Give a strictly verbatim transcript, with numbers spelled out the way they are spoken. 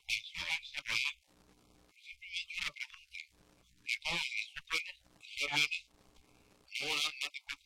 eso es desarrollar. Por ejemplo, yo tengo una pregunta. ¿De cómo eso puede hacer no, no, no te